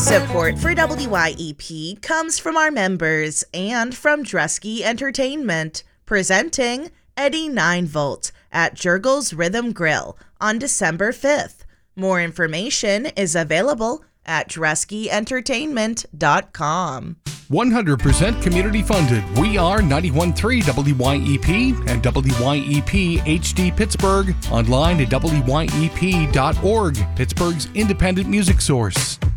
Support for WYEP comes from our members and from Dresky Entertainment, presenting Eddie 9V at Jurgles Rhythm Grill on December 5th. More information is available at DreskyEntertainment.com. 100% community funded. We are 91.3 WYEP and WYEP HD Pittsburgh. Online at WYEP.org, Pittsburgh's independent music source.